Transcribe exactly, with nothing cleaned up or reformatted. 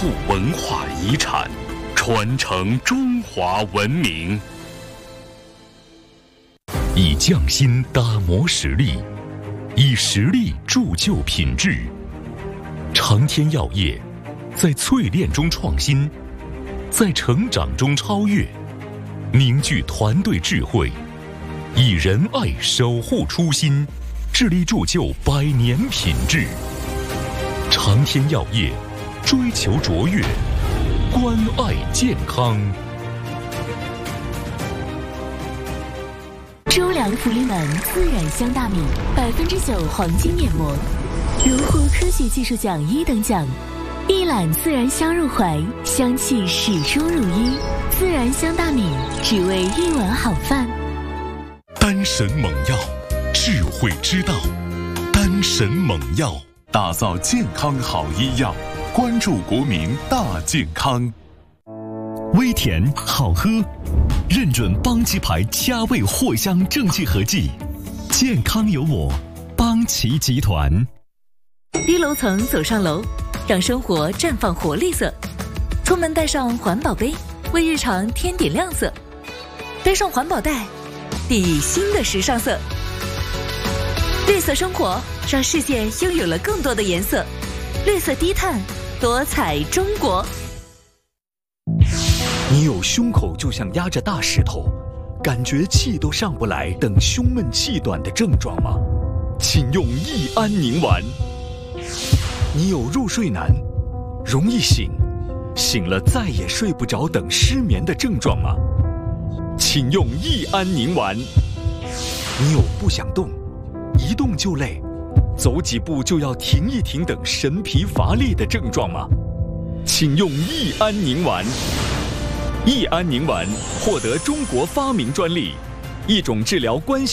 护文化遗产，传承中华文明。以匠心打磨实力，以实力铸就品质。长天药业在淬炼中创新，在成长中超越，凝聚团队智慧，以仁爱守护初心，致力铸就百年品质。长天药业追求卓越，关爱健康。 周良福利满自然香大米百分之九黄金面膜，荣获科学技术奖一等奖。一揽自然香入怀，香气始终如一。自然香大米，只为一碗好饭。 丹神猛药，智慧之道。丹神猛药，打造健康好医药，关注国民大健康。 微甜好喝，认准邦奇牌佳味藿香正气合剂，健康有我，邦奇集团。 低楼层走上楼，让生活绽放活力色。出门带上环保杯，为日常添点亮色。背上环保袋，砥砺新的时尚色。绿色生活，让世界拥有了更多的颜色。绿色低碳，多彩中国。 你有胸口就像压着大石头，感觉气都上不来等胸闷气短的症状吗？请用益安宁丸。你有入睡难，容易醒，醒了再也睡不着等失眠的症状吗？请用益安宁丸。你有不想动，一动就累，走几步就要停一停等神疲乏力的症状吗？请用益安宁丸。益安宁丸获得中国发明专利，一种治疗冠心